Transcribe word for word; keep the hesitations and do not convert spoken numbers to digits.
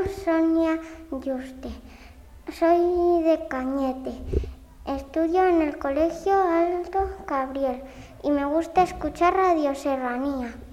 Sonia Yuste. Soy de Cañete. Estudio en el Colegio Alto Cabriel y me gusta escuchar Radio Serranía.